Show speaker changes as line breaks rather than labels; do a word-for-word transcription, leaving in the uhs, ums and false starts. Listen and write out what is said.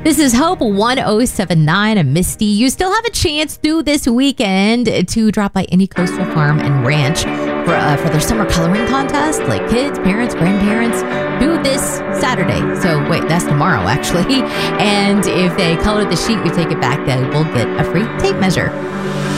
This is Hope one oh seven point nine and Misty. You still have a chance through this weekend to drop by any coastal farm and ranch for, uh, for their summer coloring contest, like kids, parents, grandparents. Do this Saturday. So wait, that's tomorrow actually. And if they color the sheet, you take it back, they will get a free tape measure.